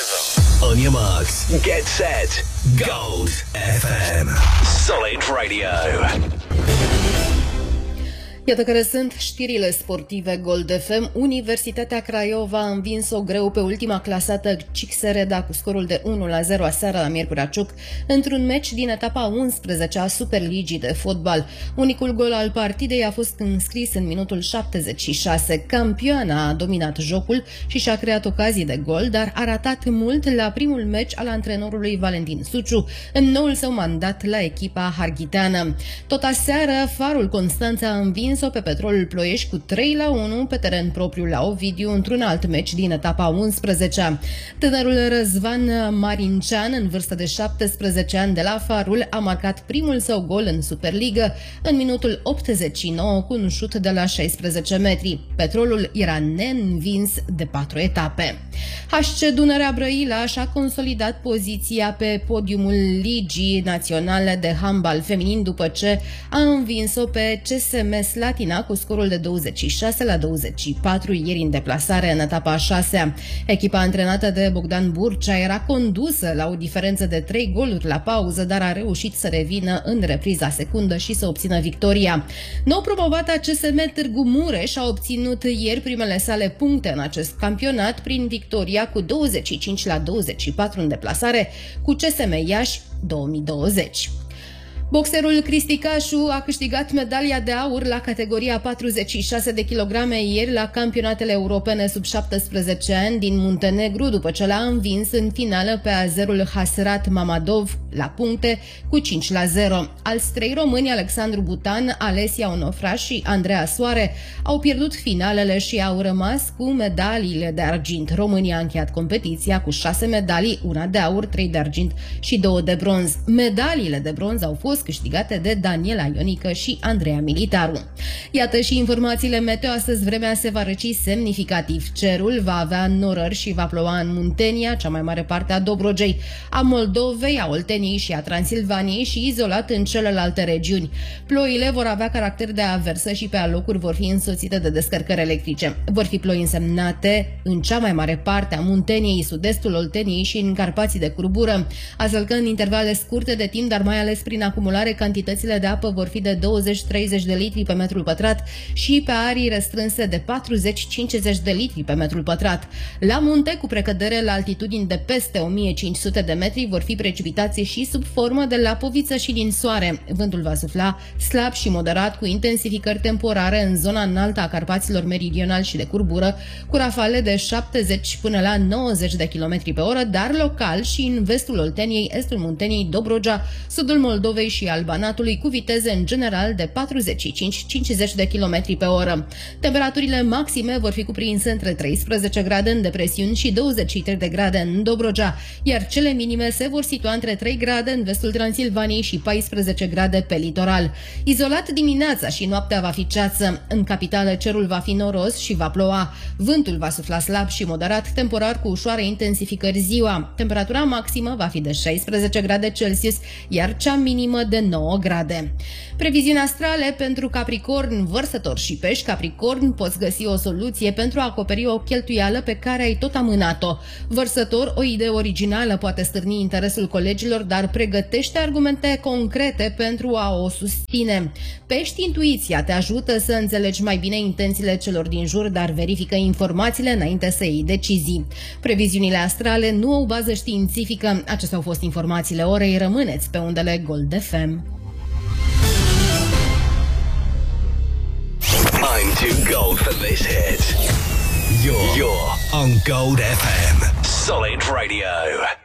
On your marks, get set, Gold FM. Solid Radio. Iată care sunt știrile sportive Gold FM. Universitatea Craiova a învins-o greu pe ultima clasată CIC-Sereda cu scorul de 1-0 aseară la Miercurea Ciuc într-un meci din etapa 11 a Superligii de fotbal. Unicul gol al partidei a fost înscris în minutul 76. Campioana a dominat jocul și și-a creat ocazii de gol, dar a ratat mult la primul meci al antrenorului Valentin Suciu în noul său mandat la echipa harghiteană. Tot aseară, Farul Constanța a învins pe Petrolul Ploiești cu 3-1 pe teren propriu la Ovidiu într-un alt meci din etapa 11. Tânărul Răzvan Marincean, în vârstă de 17 ani de la Farul, a marcat primul său gol în Superligă în minutul 89 cu un șut de la 16 metri. Petrolul era neînvins de 4 etape. HC Dunărea Brăila și-a consolidat poziția pe podiumul Ligii Naționale de Handbal Feminin după ce a învins-o pe CSM Slatina cu scorul de 26-24 ieri în deplasare în etapa a 6-a. Echipa antrenată de Bogdan Burcea era condusă la o diferență de 3 goluri la pauză, dar a reușit să revină în repriza secundă și să obțină victoria. Nou promovata CSM Târgu Mureș a obținut ieri primele sale puncte în acest campionat prin victoria cu 25-24 în deplasare cu CSM Iași 2020. Boxerul Cristi Cașu a câștigat medalia de aur la categoria 46 de kilograme ieri la campionatele europene sub 17 ani din Muntenegru, după ce l-a învins în finală pe azerul Hasrat Mamadov la puncte cu 5-0. Alți 3 români, Alexandru Butan, Alesia Onofra și Andreea Soare, au pierdut finalele și au rămas cu medaliile de argint. România a încheiat competiția cu 6 medalii, una de aur, 3 de argint și 2 de bronz. Medaliile de bronz au fost câștigate de Daniela Ionică și Andreea Militaru. Iată și informațiile meteo. Astăzi vremea se va răci semnificativ. Cerul va avea norări și va ploua în Muntenia, cea mai mare parte a Dobrogei, a Moldovei, a Olteniei și a Transilvaniei și izolat în celelalte regiuni. Ploile vor avea caracter de aversă și pe alocuri vor fi însoțite de descărcări electrice. Vor fi ploi însemnate în cea mai mare parte a Munteniei, sud-estul Olteniei și în Carpații de curbură, astfel că în intervale scurte de timp, dar mai ales prin acumulare, cantitățile de apă vor fi de 20-30 de litri pe metrul pătrat și pe arii restrânse de 40-50 de litri pe metrul pătrat. La munte, cu precădere la altitudini de peste 1500 de metri, vor fi precipitații și sub formă de lapoviță și din soare. Vântul va sufla slab și moderat, cu intensificări temporare în zona înaltă a Carpaților meridionali și de curbură, cu rafale de 70 până la 90 de km pe oră, dar local și în vestul Olteniei, estul Munteniei, Dobrogea, sudul Moldovei și al Banatului, cu viteze în general de 45-50 de km pe oră. Temperaturile maxime vor fi cuprinse între 13 grade în depresiuni și 23 de grade în Dobrogea, iar cele minime se vor situa între 3 grade în vestul Transilvaniei și 14 grade pe litoral. Izolat dimineața și noaptea va fi ceață. În capitală cerul va fi noros și va ploua. Vântul va sufla slab și moderat, temporar cu ușoare intensificări ziua. Temperatura maximă va fi de 16 grade Celsius, iar cea minimă de 9 grade. Previziuni astrale pentru Capricorn, Vărsător și Pești. Capricorn, poți găsi o soluție pentru a acoperi o cheltuială pe care ai tot amânat-o. Vărsător, o idee originală poate stârni interesul colegilor, dar pregătește argumente concrete pentru a o susține. Pești, intuiția te ajută să înțelegi mai bine intențiile celor din jur, dar verifică informațiile înainte să iei decizii. Previziunile astrale nu au bază științifică. Acestea au fost informațiile orei. Rămâneți pe undele Gold FM. I'm too gold for this hit. You're on Gold FM. Solid Radio.